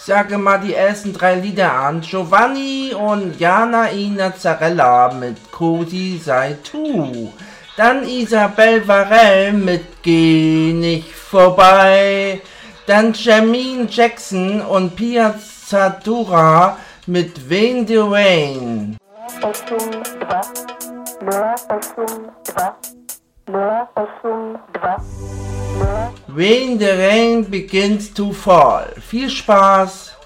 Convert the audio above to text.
Sage mal die ersten 3 Lieder an. Giovanni und Jana Nazarella mit Cosi sei tu. Dann Isabel Varell mit Geh nicht vorbei. Dann Jermaine Jackson und Pia Zadora mit Wayne the Rain. When the rain begins to fall. Viel Spaß!